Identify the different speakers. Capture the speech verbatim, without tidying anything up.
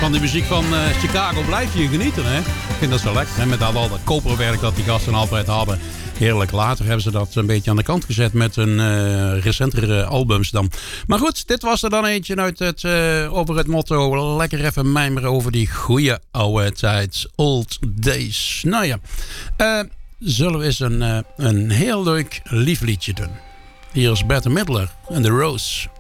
Speaker 1: van de muziek van uh, Chicago blijf je genieten, hè? Ik vind dat zo lekker, hè? Met dat al dat koperwerk dat die gasten altijd hadden. Heerlijk. Later hebben ze dat een beetje aan de kant gezet met hun uh, recentere albums dan. Maar goed, dit was er dan eentje uit het, uh, over het motto lekker even mijmeren over die goede oude tijd. Old days. Nou ja, uh, zullen we eens een, uh, een heel leuk lief liedje doen. Hier is Bette Midler en The Rose.